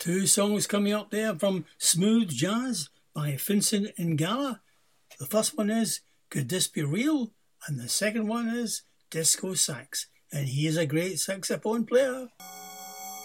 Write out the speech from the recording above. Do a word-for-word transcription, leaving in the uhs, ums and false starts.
Two songs coming up there from Smooth Jazz by Vincent Ingala. The first one is Could This Be Real? And the second one is Disco Sax. And he is a great saxophone player.